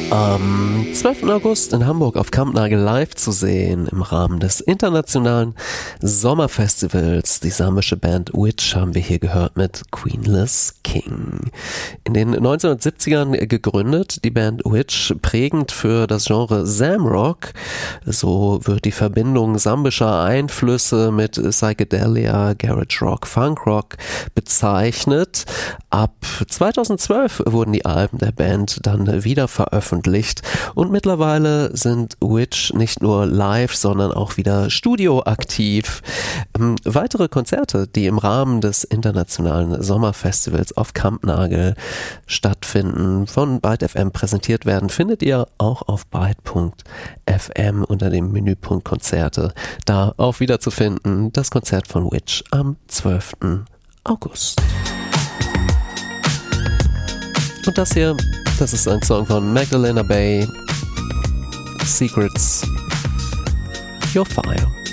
Am 12. August in Hamburg auf Kampnagel live zu sehen im Rahmen des internationalen Sommerfestivals. Die samische Band Witch haben wir hier gehört mit Queenless King. In den 1970ern gegründet, die Band Witch, prägend für das Genre Samrock. So wird die Verbindung sambischer Einflüsse mit Psychedelia, Garage Rock, Funk Rock bezeichnet. Ab 2012 wurden die Alben der Band dann wieder veröffentlicht und mittlerweile sind Witch nicht nur live, sondern auch wieder studioaktiv. Weitere Konzerte, die im Rahmen des internationalen Sommerfestivals auf Kampnagel stattfinden, von Byte FM präsentiert werden, findet ihr auch auf byte.fm unter dem Menüpunkt Konzerte. Da auch wieder zu finden, das Konzert von Witch am 12. August. Und das hier, das ist ein Song von Magdalena Bay, Secrets, Your Fire.